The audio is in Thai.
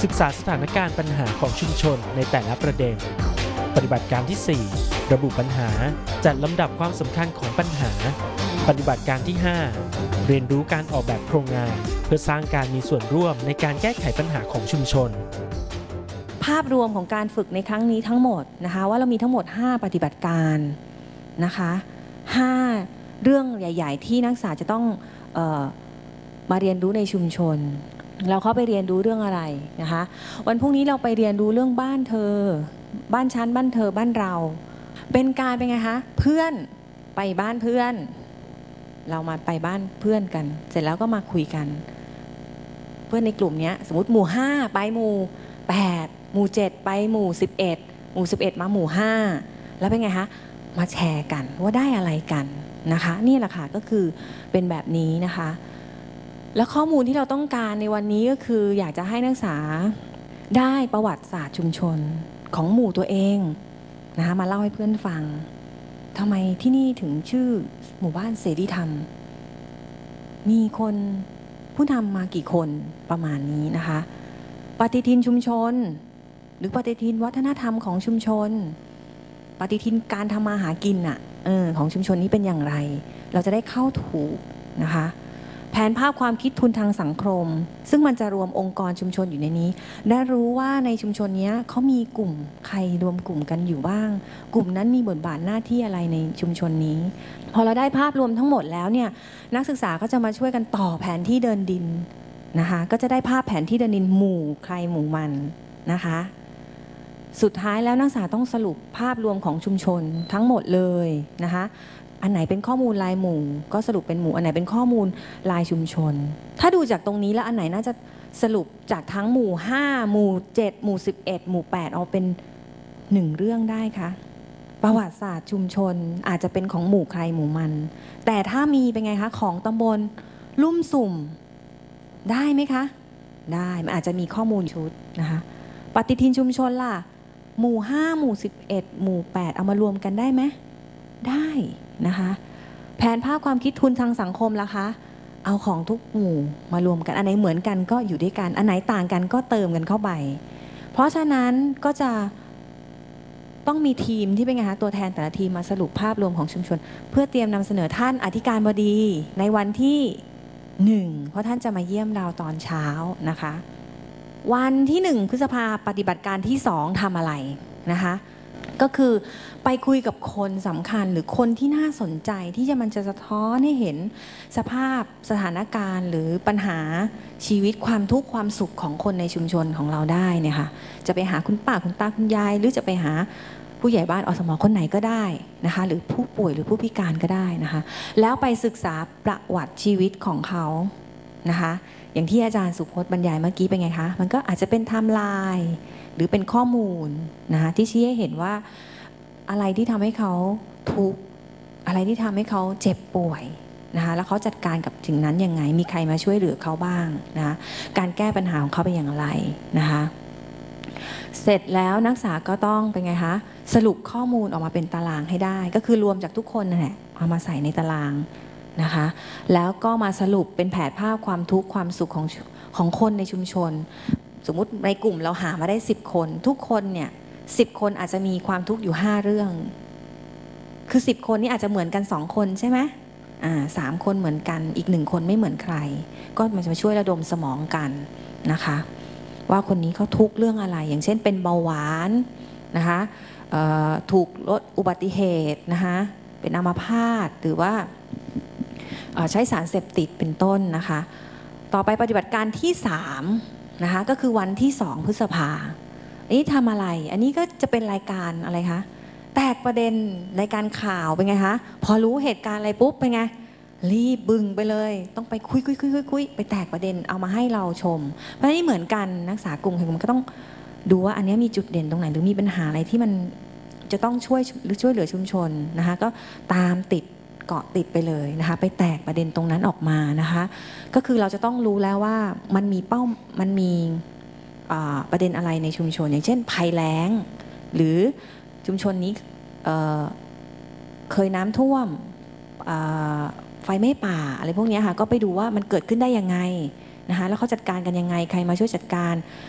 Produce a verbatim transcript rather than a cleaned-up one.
ศึกษาสถานการณ์ปัญหาของชุมชนในแต่ละประเด็นปฏิบัติการที่สี่ระบุปัญหาจัดลำดับความสำคัญของปัญหาปฏิบัติการที่ห้าเรียนรู้การออกแบบโครงงานเพื่อสร้างการมีส่วนร่วมในการแก้ไขปัญหาของชุมชนภาพรวมของการฝึกในครั้งนี้ทั้งหมดนะคะว่าเรามีทั้งหมดห้าปฏิบัติการนะคะห้าเรื่องใหญ่ๆที่นักศึกษาจะต้องเอ่อมาเรียนรู้ในชุมชนเราเข้าไปเรียนรู้เรื่องอะไรนะคะวันพรุ่งนี้เราไปเรียนรู้เรื่องบ้านเธอบ้านฉันบ้านเธอบ้านเราเป็นการเป็นไงคะเพื่อนไปบ้านเพื่อนเรามาไปบ้านเพื่อนกันเสร็จแล้วก็มาคุยกันเพื่อนในกลุ่มนี้สมมติหมู่ห้าไปหมู่แปดหมู่เจ็ดไปหมู่สิบเอ็ดหมู่สิบเอ็ดมาหมู่ห้าแล้วเป็นไงคะมาแชร์กันว่าได้อะไรกันนะคะนี่แหละค่ะก็คือเป็นแบบนี้นะคะแล้วข้อมูลที่เราต้องการในวันนี้ก็คืออยากจะให้นักศึกษาได้ประวัติศาสตร์ชุมชนของหมู่ตัวเองนะคะมาเล่าให้เพื่อนฟังทำไมที่นี่ถึงชื่อหมู่บ้านเสรีธรรมมีคนผู้นำมากี่คนประมาณนี้นะคะปฏิทินชุมชนหรือปฏิทินวัฒนธรรมของชุมชนปฏิทินการทำมาหากินอ่ะเออของชุมชนนี้เป็นอย่างไรเราจะได้เข้าถูกนะคะแผนภาพความคิดทุนทางสังคมซึ่งมันจะรวมองค์กรชุมชนอยู่ในนี้ได้รู้ว่าในชุมชนนี้เขามีกลุ่มใครรวมกลุ่มกันอยู่บ้างกลุ่มนั้นมีบทบาทหน้าที่อะไรในชุมชนนี้พอเราได้ภาพรวมทั้งหมดแล้วเนี่ยนักศึกษาก็จะมาช่วยกันต่อแผนที่เดินดินนะคะก็จะได้ภาพแผนที่เดินดินหมู่ใครหมู่มันนะคะสุดท้ายแล้วนักศึกษาต้องสรุปภาพรวมของชุมชนทั้งหมดเลยนะคะอันไหนเป็นข้อมูลรายหมู่ก็สรุปเป็นหมู่อันไหนเป็นข้อมูลรายชุมชนถ้าดูจากตรงนี้แล้วอันไหนน่าจะสรุปจากทั้งหมู่ห้าหมู่เจ็ดหมู่สิบเอ็ดหมู่แปดเอาเป็นหนึ่งเรื่องได้คะประวัติศาสตร์ชุมชนอาจจะเป็นของหมู่ใครหมู่มันแต่ถ้ามีเป็นไงคะของตำบลลุ่มสุ่มได้ไหมคะได้มันอาจจะมีข้อมูลชุดนะคะปฏิทินชุมชนล่ะหมู่ห้าหมู่สิบเอ็ดหมู่แปดเอามารวมกันได้ไหมได้นะคะแผนภาพความคิดทุนทางสังคมล่ะคะเอาของทุกหมู่มารวมกันอันไหนเหมือนกันก็อยู่ด้วยกันอันไหนต่างกันก็เติมกันเข้าไปเพราะฉะนั้นก็จะต้องมีทีมที่เป็นไงคะตัวแทนแต่ละทีมมาสรุปภาพรวมของชุมชนเพื่อเตรียมนำเสนอท่านอธิการบดีในวันที่หนึ่งเพราะท่านจะมาเยี่ยมเราตอนเช้านะคะวันที่หนึ่งพฤษภาปฏิบัติการที่สองทำอะไรนะคะก็คือไปคุยกับคนสำคัญหรือคนที่น่าสนใจที่จะมันจะสะท้อนให้เห็นสภาพสถานการณ์หรือปัญหาชีวิตความทุกข์ความสุขของคนในชุมชนของเราได้เนี่ยค่ะจะไปหาคุณป้าคุณตาคุณยายหรือจะไปหาผู้ใหญ่บ้านอสมคนไหนก็ได้นะคะหรือผู้ป่วยหรือผู้พิการก็ได้นะคะแล้วไปศึกษาประวัติชีวิตของเขานะคะอย่างที่อาจารย์สุพจน์บรรยายเมื่อกี้เป็นไงคะมันก็อาจจะเป็นไทม์ไลน์หรือเป็นข้อมูลนะคะที่ชี้ให้เห็นว่าอะไรที่ทำให้เขาทุกข์อะไรที่ทำให้เขาเจ็บป่วยนะคะแล้วเขาจัดการกับสิ่งนั้นยังไงมีใครมาช่วยเหลือเขาบ้างนะคะการแก้ปัญหาของเขาเป็นอย่างไรนะคะเสร็จแล้วนักศึกษาก็ต้องเป็นไงคะสรุปข้อมูลออกมาเป็นตารางให้ได้ก็คือรวมจากทุกคนนั่นแหละเอามาใส่ในตารางนะคะแล้วก็มาสรุปเป็นแผนภาพความทุกข์ความสุขของของคนในชุมชนสมมุติในกลุ่มเราหามาได้สิบคนทุกคนเนี่ยสิบคนอาจจะมีความทุกข์อยู่ห้าเรื่องคือสิบคนนี่อาจจะเหมือนกันสองคนใช่ไหมอ่าสามคนเหมือนกันอีกหนึ่งคนไม่เหมือนใครก็มันจะมาช่วยระดมสมองกันนะคะว่าคนนี้เขาทุกข์เรื่องอะไรอย่างเช่นเป็นเบาหวานนะคะถูกลดอุบัติเหตุนะคะเป็นอัมพาตหรือว่าใช้สารเสพติดเป็นต้นนะคะต่อไปปฏิบัติการที่สามนะคะก็คือวันที่สองพฤษภาอันนี้ทำอะไรอันนี้ก็จะเป็นรายการอะไรคะแตกประเด็นรายการข่าวเป็นไงคะพอรู้เหตุการณ์อะไรปุ๊บเป็นไงรีบบึงไปเลยต้องไปคุยคุยคุยคุยคุยไปแตกประเด็นเอามาให้เราชมเพราะนี่เหมือนกันนักศึกษากลุ่มแห่งมันก็ต้องดูว่าอันนี้มีจุดเด่นตรงไหนหรือมีปัญหาอะไรที่มันจะต้องช่วยหรือช่วยเหลือชุมชนนะคะก็ตามติดเกาะติดไปเลยนะคะไปแตกประเด็นตรงนั้นออกมานะคะก็คือเราจะต้องรู้แล้วว่ามันมีเป้ามันมีประเด็นอะไรในชุมชนอย่างเช่นภัยแล้งหรือชุมชนนี้ เ, เคยน้ำท่วมไฟไหม้ป่าอะไรพวกนี้ค่ะก็ไปดูว่ามันเกิดขึ้นได้ยังไงนะคะแล้วเขาจัดการกันยังไงใครมาช่วยจัดการ